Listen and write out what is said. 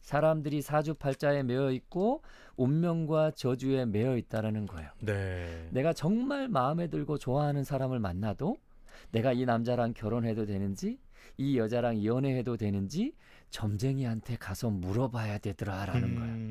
사람들이 사주팔자에 매여 있고 운명과 저주에 매여 있다라는 거예요. 네. 내가 정말 마음에 들고 좋아하는 사람을 만나도 내가 이 남자랑 결혼해도 되는지 이 여자랑 연애해도 되는지 점쟁이한테 가서 물어봐야 되더라라는 거예요.